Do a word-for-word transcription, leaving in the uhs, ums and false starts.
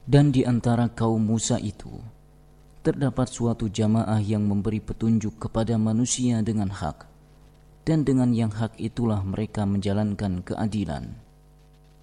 Dan di antara kaum Musa itu terdapat suatu jamaah yang memberi petunjuk kepada manusia dengan hak, dan dengan yang hak itulah mereka menjalankan keadilan.